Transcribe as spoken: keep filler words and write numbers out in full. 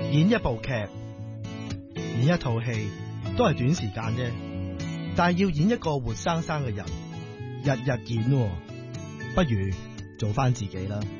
演一部劇，演一套戲都係短時間啫，但係要演一個活生生嘅人，日日演喎，不如做返自己啦。